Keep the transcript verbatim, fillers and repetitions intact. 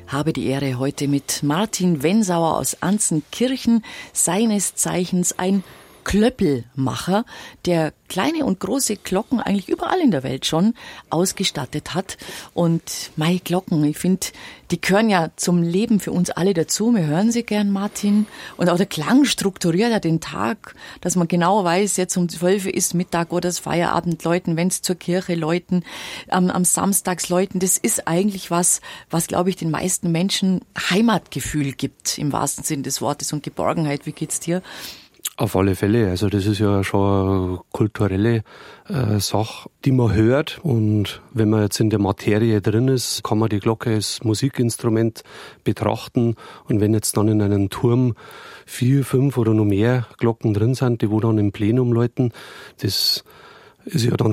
habe die Ehre, heute mit Martin Wensauer aus Anzenkirchen, seines Zeichens ein Klöppelmacher, der kleine und große Glocken eigentlich überall in der Welt schon ausgestattet hat. Und meine Glocken, ich finde, die gehören ja zum Leben für uns alle dazu. Wir hören sie gern, Martin. Und auch der Klang strukturiert ja den Tag, dass man genau weiß, jetzt um zwölf ist Mittag oder das Feierabend läuten, wenn es zur Kirche läuten, am, am Samstags läuten. Das ist eigentlich was, was, glaube ich, den meisten Menschen Heimatgefühl gibt, im wahrsten Sinn des Wortes, und Geborgenheit. Wie geht's dir? Auf alle Fälle. Also das ist ja schon eine kulturelle äh, Sache, die man hört. Und wenn man jetzt in der Materie drin ist, kann man die Glocke als Musikinstrument betrachten. Und wenn jetzt dann in einem Turm vier, fünf oder noch mehr Glocken drin sind, die wo dann im Plenum läuten, das ist ja dann